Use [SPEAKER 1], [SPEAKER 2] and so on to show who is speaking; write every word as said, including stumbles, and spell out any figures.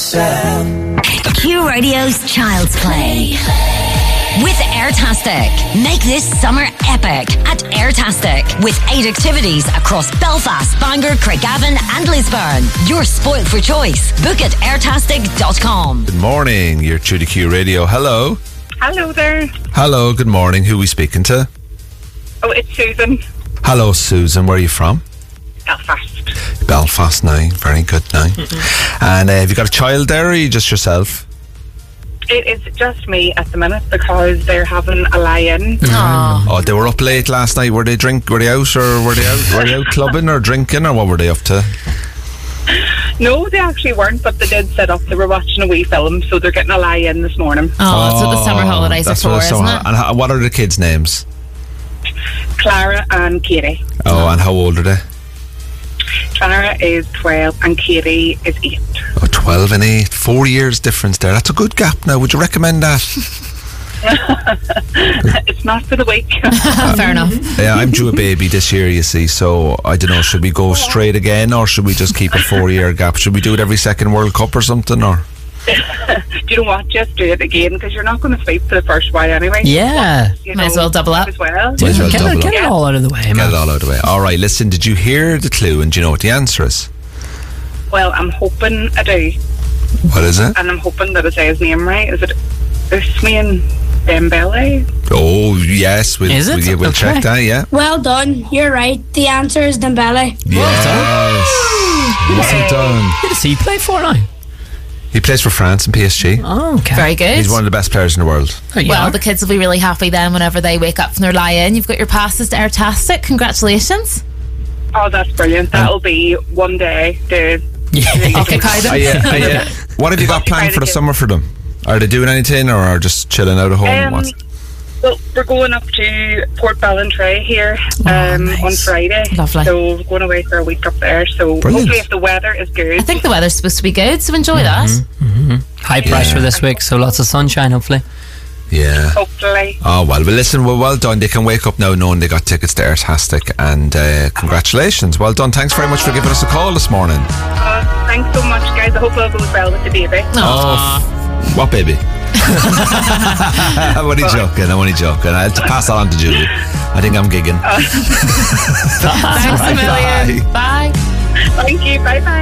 [SPEAKER 1] myself.
[SPEAKER 2] Q Radio's Child's Play. With Airtastic. Make this summer epic at Airtastic. With eight activities across Belfast, Bangor, Craigavon and Lisburn. You're spoilt for choice. Book at airtastic dot com.
[SPEAKER 3] Good morning. You're true to Q Radio. Hello.
[SPEAKER 4] Hello there.
[SPEAKER 3] Hello. Good morning. Who are we speaking to?
[SPEAKER 4] Oh, it's Susan.
[SPEAKER 3] Hello, Susan. Where are you from?
[SPEAKER 4] Belfast.
[SPEAKER 3] Belfast now. Very good now. Mm-hmm. And uh, have you got a child there, or are you just yourself?
[SPEAKER 4] It is just me at the minute because they're having a lie-in.
[SPEAKER 2] Aww.
[SPEAKER 3] Oh, they were up late last night. Were they drink? Were they out, or were they out? Were they out clubbing or drinking, or what were they up to?
[SPEAKER 4] No, they actually weren't, but they did set up. They were watching a wee film, so they're getting a lie-in this morning.
[SPEAKER 2] Oh, that's what the summer holidays are
[SPEAKER 3] that's
[SPEAKER 2] for,
[SPEAKER 3] what it's so
[SPEAKER 2] isn't
[SPEAKER 3] ha-
[SPEAKER 2] it?
[SPEAKER 3] And how, what are the kids' names?
[SPEAKER 4] Clara and Katie.
[SPEAKER 3] Oh, and how old are they?
[SPEAKER 4] Clara is twelve and Katie is eight.
[SPEAKER 3] Oh, twelve and eight. Four years difference there. That's a good gap now. Would you recommend that?
[SPEAKER 4] It's not for the week.
[SPEAKER 2] Fair enough.
[SPEAKER 3] Yeah, I'm due a baby this year, you see, so I don't know, should we go straight again, or should we just keep a four-year gap? Should we do it every second World Cup or something, or?
[SPEAKER 4] Do you know what? Just do it again, because you're not going to sleep for the first while anyway.
[SPEAKER 5] Yeah.
[SPEAKER 4] You
[SPEAKER 2] Might as
[SPEAKER 4] know,
[SPEAKER 2] well double up.
[SPEAKER 4] As well.
[SPEAKER 3] Might as well
[SPEAKER 5] Get,
[SPEAKER 3] double
[SPEAKER 5] it, get
[SPEAKER 3] up.
[SPEAKER 5] it all out of the way,
[SPEAKER 3] Get
[SPEAKER 5] man.
[SPEAKER 3] it all out of the way. All right, listen, did you hear the clue, and do you know what the answer is?
[SPEAKER 4] Well, I'm hoping I do,
[SPEAKER 3] What is it?
[SPEAKER 4] and I'm hoping that I say his name right. Is it Usman Dembele?
[SPEAKER 3] Oh, yes, we'll,
[SPEAKER 5] Is it?
[SPEAKER 3] we'll, we'll
[SPEAKER 5] Okay.
[SPEAKER 3] check that, yeah.
[SPEAKER 6] Well done. You're right. The answer is Dembele.
[SPEAKER 3] Yes. Well done.
[SPEAKER 5] Who does he play for now?
[SPEAKER 3] He plays for France and P S G.
[SPEAKER 5] Oh, okay.
[SPEAKER 2] Very good.
[SPEAKER 3] He's one of the best players in the world.
[SPEAKER 5] There you
[SPEAKER 2] Well,
[SPEAKER 5] are.
[SPEAKER 2] the kids will be really happy then whenever they wake up from their lie-in. You've got your passes to Airtastic. Congratulations.
[SPEAKER 4] Oh, that's brilliant. That'll be one day to...
[SPEAKER 5] Yeah.
[SPEAKER 2] Occupy them.
[SPEAKER 3] Are you, are you, what have you got planned for the summer for them? Are they doing anything, or are just chilling out at home?
[SPEAKER 4] Um,
[SPEAKER 3] What's-
[SPEAKER 4] well, we're going up to Port Ballantrae here um,
[SPEAKER 5] nice.
[SPEAKER 4] on Friday.
[SPEAKER 2] Lovely.
[SPEAKER 4] So we're going away for a week up there. So
[SPEAKER 3] Brilliant.
[SPEAKER 4] hopefully if the weather is good.
[SPEAKER 2] I think the weather's supposed to be good, so enjoy that.
[SPEAKER 5] High pressure this week, so lots of sunshine, hopefully.
[SPEAKER 3] Yeah.
[SPEAKER 4] Hopefully.
[SPEAKER 3] Oh, well, well, listen, well, well done. They can wake up now knowing they got tickets to Airtastic, and uh, congratulations. Well done. Thanks very much for giving us a call this morning.
[SPEAKER 4] Uh, thanks so much, guys. I hope it all goes well with the baby.
[SPEAKER 3] Oh, what baby? I'm only joking, I'm only joking. I'll pass that on to Julie. I think I'm gigging.
[SPEAKER 2] Thanks a million. Bye.
[SPEAKER 4] Thank you. Bye-bye.